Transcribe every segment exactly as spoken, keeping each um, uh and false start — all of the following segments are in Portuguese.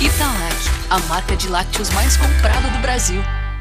Italac, a marca de lácteos mais comprada do Brasil.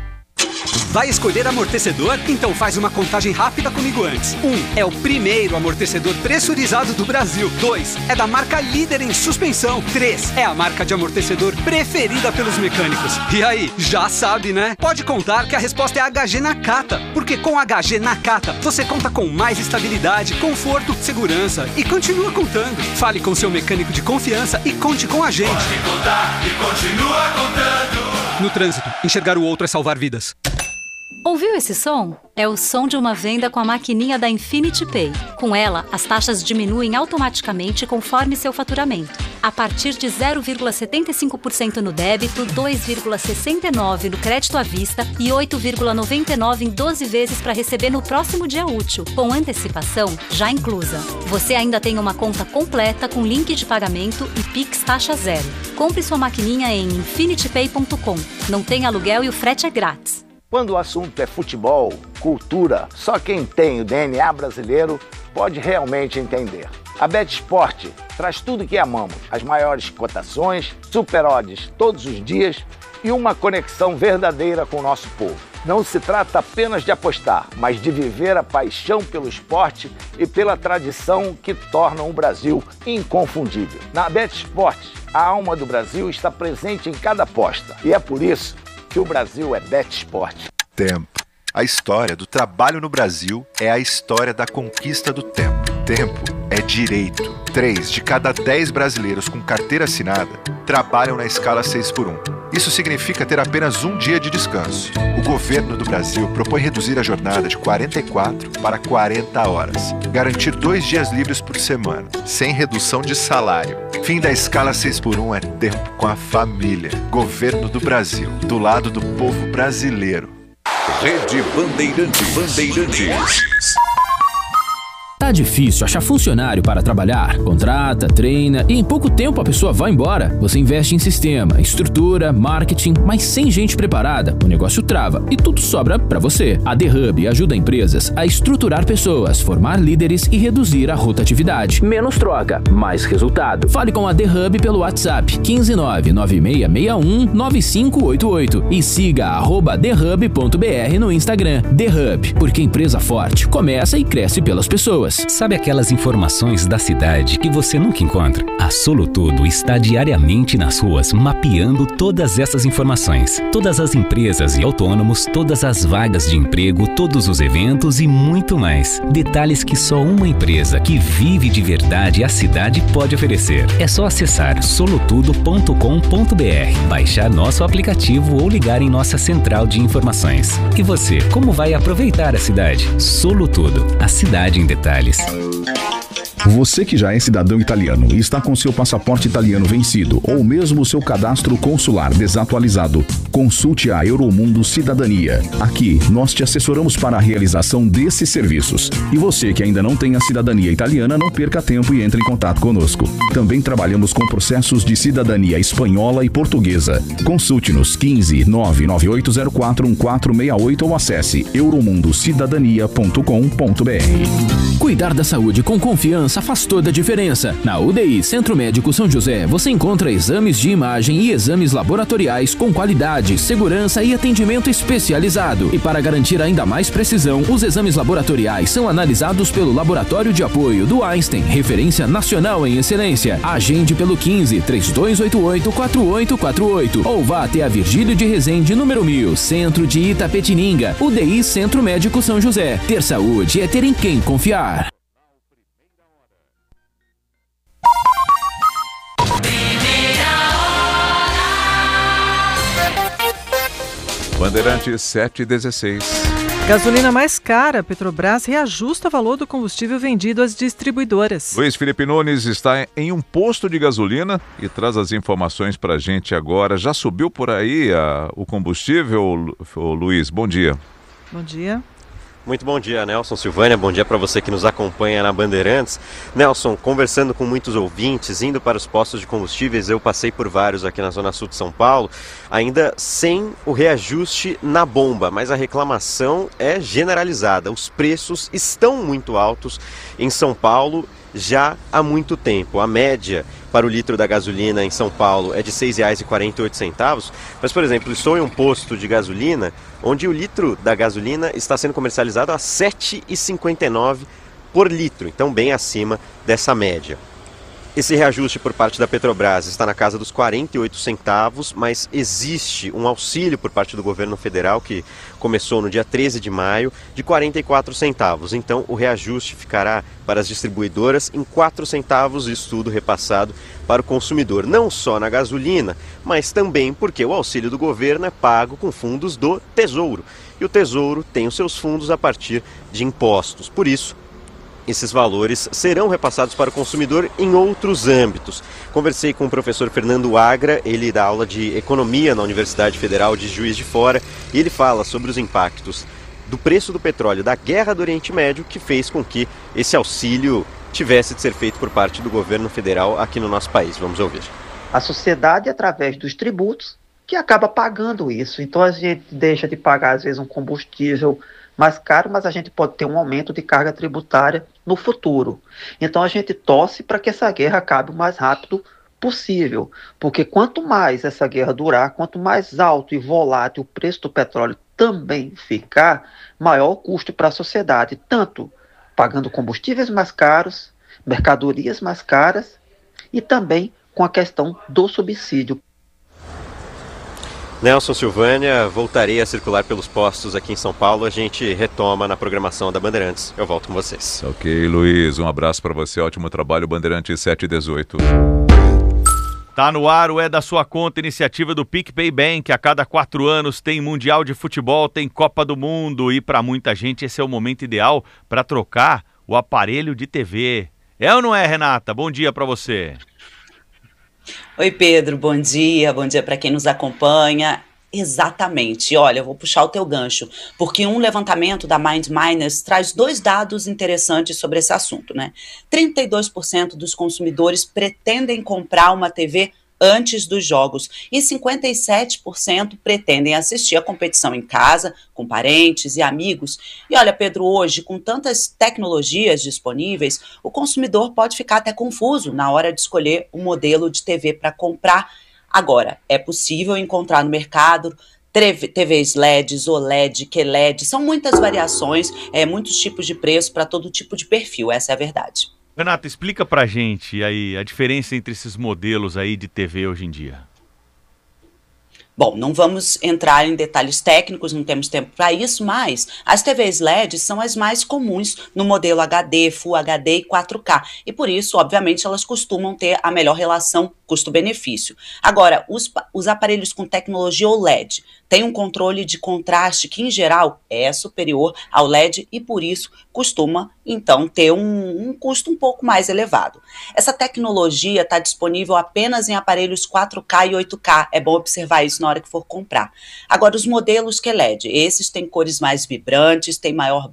Vai escolher amortecedor? Então faz uma contagem rápida comigo antes. Um, é o primeiro amortecedor pressurizado do Brasil. Dois, é da marca líder em suspensão. Três, é a marca de amortecedor preferida pelos mecânicos. E aí, já sabe, né? Pode contar que a resposta é H G Nakata, porque com H G Nakata você conta com mais estabilidade, conforto, segurança e continua contando. Fale com seu mecânico de confiança e conte com a gente. Pode contar e continua contando. No trânsito, enxergar o outro é salvar vidas. Ouviu esse som? É o som de uma venda com a maquininha da Infinity Pay. Com ela, as taxas diminuem automaticamente conforme seu faturamento. A partir de zero vírgula setenta e cinco por cento no débito, dois vírgula sessenta e nove por cento no crédito à vista e oito vírgula noventa e nove por cento em doze vezes para receber no próximo dia útil, com antecipação já inclusa. Você ainda tem uma conta completa com link de pagamento e Pix taxa zero. Compre sua maquininha em infinity pay ponto com. Não tem aluguel e o frete é grátis. Quando o assunto é futebol, cultura, só quem tem o D N A brasileiro pode realmente entender. A BetSport traz tudo que amamos, as maiores cotações, super odds todos os dias e uma conexão verdadeira com o nosso povo. Não se trata apenas de apostar, mas de viver a paixão pelo esporte e pela tradição que tornam o Brasil inconfundível. Na BetSport, a alma do Brasil está presente em cada aposta e é por isso que o Brasil é BetSport. Tempo. A história do trabalho no Brasil é a história da conquista do tempo. Tempo é direito. Três de cada dez brasileiros com carteira assinada trabalham na escala seis por um. Isso significa ter apenas um dia de descanso. O governo do Brasil propõe reduzir a jornada de quarenta e quatro para quarenta horas. Garantir dois dias livres por semana, sem redução de salário. Fim da escala seis por um é tempo com a família. Governo do Brasil, do lado do povo brasileiro. Rede Bandeirantes. Bandeirantes. Tá difícil achar funcionário para trabalhar? Contrata, treina e em pouco tempo a pessoa vai embora. Você investe em sistema, estrutura, marketing, mas sem gente preparada, o negócio trava e tudo sobra para você. A The Hub ajuda empresas a estruturar pessoas, formar líderes e reduzir a rotatividade. Menos troca, mais resultado. Fale com a The Hub pelo WhatsApp um cinco nove nove seis seis um nove cinco oito oito e siga arroba the hub ponto b r no Instagram. The Hub, porque empresa forte começa e cresce pelas pessoas. Sabe aquelas informações da cidade que você nunca encontra? A Solutudo está diariamente nas ruas mapeando todas essas informações. Todas as empresas e autônomos, todas as vagas de emprego, todos os eventos e muito mais. Detalhes que só uma empresa que vive de verdade a cidade pode oferecer. É só acessar solutudo ponto com ponto b r, baixar nosso aplicativo ou ligar em nossa central de informações. E você, como vai aproveitar a cidade? Solutudo, a cidade em detalhes. Você que já é cidadão italiano e está com seu passaporte italiano vencido ou mesmo seu cadastro consular desatualizado, consulte a Euromundo Cidadania. Aqui, nós te assessoramos para a realização desses serviços. E você que ainda não tem a cidadania italiana, não perca tempo e entre em contato conosco. Também trabalhamos com processos de cidadania espanhola e portuguesa. Consulte-nos quinze nove nove oito zero quatro um quatro seis oito ou acesse euromundo cidadania ponto com ponto b r. Cuidar da saúde com confiança faz toda a diferença. Na U D I Centro Médico São José, você encontra exames de imagem e exames laboratoriais com qualidade, segurança e atendimento especializado. E para garantir ainda mais precisão, os exames laboratoriais são analisados pelo Laboratório de Apoio do Einstein, referência nacional em excelência. Agende pelo quinze, três dois oito oito, quatro oito quatro oito ou vá até a Virgílio de Resende, número mil, Centro de Itapetininga. U D I Centro Médico São José. Ter saúde é ter em quem confiar. Bandeirantes sete e dezesseis. Gasolina mais cara, Petrobras reajusta o valor do combustível vendido às distribuidoras. Luiz Felipe Nunes está em um posto de gasolina e traz as informações para a gente agora. Já subiu por aí a, o combustível, Luiz? Bom dia. Bom dia. Muito bom dia, Nelson, Silvânia, bom dia para você que nos acompanha na Bandeirantes. Nelson, conversando com muitos ouvintes, indo para os postos de combustíveis, eu passei por vários aqui na Zona Sul de São Paulo, ainda sem o reajuste na bomba, mas a reclamação é generalizada. Os preços estão muito altos em São Paulo já há muito tempo. A média para o litro da gasolina em São Paulo é de seis reais e quarenta e oito centavos, mas, por exemplo, estou em um posto de gasolina onde o litro da gasolina está sendo comercializado a sete reais e cinquenta e nove centavos por litro, então bem acima dessa média. Esse reajuste por parte da Petrobras está na casa dos quarenta e oito centavos, mas existe um auxílio por parte do governo federal que começou no dia treze de maio de quarenta e quatro centavos. Então o reajuste ficará para as distribuidoras em quatro centavos, isso tudo repassado para o consumidor, não só na gasolina, mas também porque o auxílio do governo é pago com fundos do Tesouro. E o Tesouro tem os seus fundos a partir de impostos. Por isso, esses valores serão repassados para o consumidor em outros âmbitos. Conversei com o professor Fernando Agra, ele dá aula de Economia na Universidade Federal de Juiz de Fora, e ele fala sobre os impactos do preço do petróleo da guerra do Oriente Médio, que fez com que esse auxílio tivesse de ser feito por parte do governo federal aqui no nosso país. Vamos ouvir. A sociedade, através dos tributos, que acaba pagando isso. Então a gente deixa de pagar, às vezes, um combustível mais caro, mas a gente pode ter um aumento de carga tributária no futuro. Então a gente torce para que essa guerra acabe o mais rápido possível, porque quanto mais essa guerra durar, quanto mais alto e volátil o preço do petróleo também ficar, maior o custo para a sociedade, tanto pagando combustíveis mais caros, mercadorias mais caras e também com a questão do subsídio. Nelson Silvânia, voltarei a circular pelos postos aqui em São Paulo. A gente retoma na programação da Bandeirantes. Eu volto com vocês. Ok, Luiz. Um abraço para você. Ótimo trabalho, Bandeirantes sete e dezoito. Tá no ar o É da Sua Conta, iniciativa do PicPay Bank. A cada quatro anos tem Mundial de Futebol, tem Copa do Mundo. E para muita gente esse é o momento ideal para trocar o aparelho de T V. É ou não é, Renata? Bom dia para você. Oi, Pedro, bom dia, bom dia para quem nos acompanha. Exatamente, olha, eu vou puxar o teu gancho, porque um levantamento da Mind Miners traz dois dados interessantes sobre esse assunto, né? trinta e dois por cento dos consumidores pretendem comprar uma T V antes dos jogos e cinquenta e sete por cento pretendem assistir a competição em casa, com parentes e amigos. E olha, Pedro, hoje, com tantas tecnologias disponíveis, o consumidor pode ficar até confuso na hora de escolher o modelo de T V para comprar. Agora, é possível encontrar no mercado T Vs L E Ds, O L E D, Q L E D, são muitas variações, é, muitos tipos de preço para todo tipo de perfil, essa é a verdade. Renata, explica pra gente aí a diferença entre esses modelos aí de T V hoje em dia. Bom, não vamos entrar em detalhes técnicos, não temos tempo para isso, mas as T Vs L E D são as mais comuns no modelo H D, Full H D e quatro K, e por isso, obviamente, elas costumam ter a melhor relação custo-benefício. Agora, os, os aparelhos com tecnologia O L E D têm um controle de contraste que, em geral, é superior ao L E D e, por isso, costuma, então, ter um, um custo um pouco mais elevado. Essa tecnologia está disponível apenas em aparelhos quatro K e oito K, é bom observar isso na hora que for comprar. Agora, os modelos Q L E D, esses têm cores mais vibrantes, têm maior